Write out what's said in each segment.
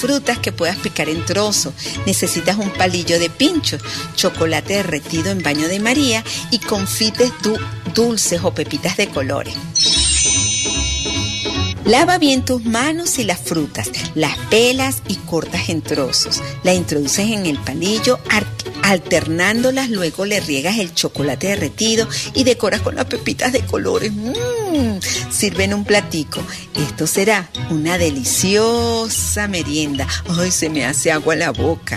frutas que puedas picar en trozos. Necesitas un palillo de pincho, chocolate derretido en baño de María y confites dulces o pepitas de colores. Lava bien tus manos y las frutas, las pelas y cortas en trozos. Las introduces en el palillo, alternándolas, luego le riegas el chocolate derretido y decoras con las pepitas de colores. Sirve en un platico. Esto será una deliciosa merienda. ¡Ay, se me hace agua la boca!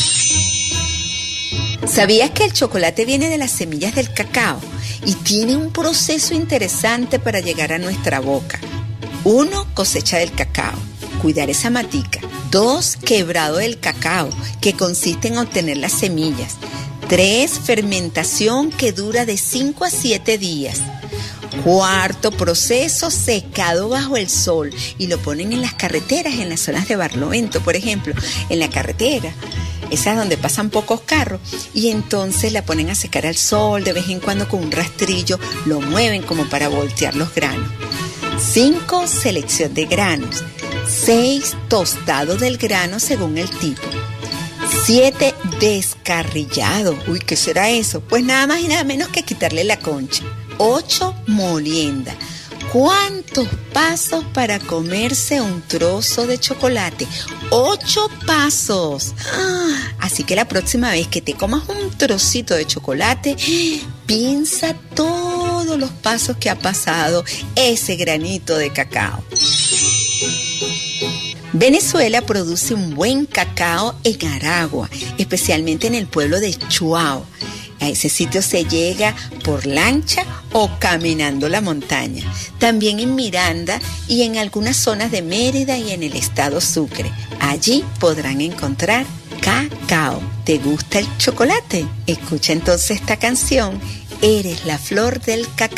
¿Sabías que el chocolate viene de las semillas del cacao y tiene un proceso interesante para llegar a nuestra boca? 1. Cosecha del cacao, cuidar esa matica. 2. Quebrado del cacao, que consiste en obtener las semillas. 3. Fermentación, que dura de 5 a 7 días. 4. Proceso, secado bajo el sol, y lo ponen en las carreteras, en las zonas de Barlovento, por ejemplo, en la carretera. Esa es donde pasan pocos carros, y entonces la ponen a secar al sol, de vez en cuando con un rastrillo lo mueven como para voltear los granos. 5. Selección de granos. 6. Tostado del grano según el tipo. 7. Descarrillado. Uy, ¿qué será eso? Pues nada más y nada menos que quitarle la concha. 8. Molienda. ¿Cuántos pasos para comerse un trozo de chocolate? 8 pasos. Así que la próxima vez que te comas un trocito de chocolate, piensa todos los pasos que ha pasado ese granito de cacao. Venezuela produce un buen cacao en Aragua, especialmente en el pueblo de Chuao. A ese sitio se llega por lancha o caminando la montaña. También en Miranda y en algunas zonas de Mérida y en el estado Sucre. Allí podrán encontrar cacao. ¿Te gusta el chocolate? Escucha entonces esta canción, Eres la flor del cacao.